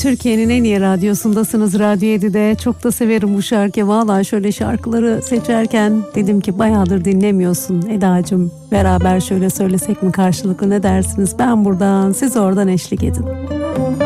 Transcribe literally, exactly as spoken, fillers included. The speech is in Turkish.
Türkiye'nin en iyi radyosundasınız, Radyo yedide. Çok da severim bu şarkıyı. Valla şöyle şarkıları seçerken dedim ki bayağıdır dinlemiyorsun Eda'cığım. Beraber şöyle söylesek mi karşılıklı, ne dersiniz? Ben buradan, siz oradan eşlik edin.